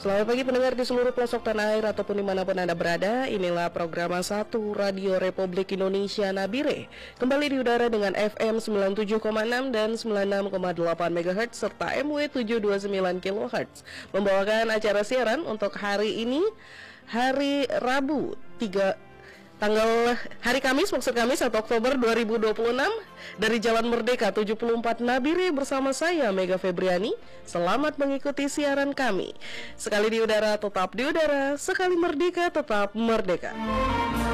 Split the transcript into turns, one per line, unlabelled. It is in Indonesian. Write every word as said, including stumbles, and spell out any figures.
Selamat pagi pendengar di seluruh pelosok tanah air ataupun dimanapun Anda berada. Inilah program satu Radio Republik Indonesia Nabire. Kembali di udara dengan F M sembilan puluh tujuh koma enam dan sembilan puluh enam koma delapan megahertz serta M W tujuh ratus dua puluh sembilan kilohertz. Membawakan acara siaran untuk hari ini, hari Rabu tiga Tanggal hari Kamis, maksud Kamis satu Oktober dua ribu dua puluh enam, dari Jalan Merdeka tujuh puluh empat Nabire bersama saya Mega Febriani. Selamat mengikuti siaran kami. Sekali di udara tetap di udara, sekali merdeka tetap merdeka.